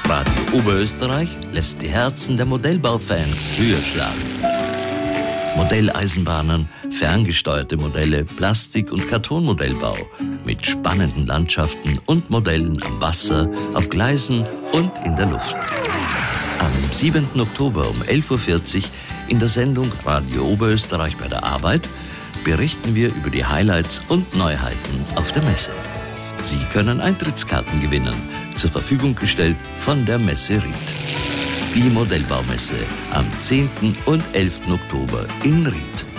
Radio Oberösterreich lässt die Herzen der Modellbaufans höher schlagen. Modelleisenbahnen, ferngesteuerte Modelle, Plastik- und Kartonmodellbau mit spannenden Landschaften und Modellen am Wasser, auf Gleisen und in der Luft. Am 7. Oktober um 11.40 Uhr in der Sendung Radio Oberösterreich bei der Arbeit berichten wir über die Highlights und Neuheiten auf der Messe. Sie können Eintrittskarten gewinnen, zur Verfügung gestellt von der Messe Ried. Die Modellbaumesse am 10. und 11. Oktober in Ried.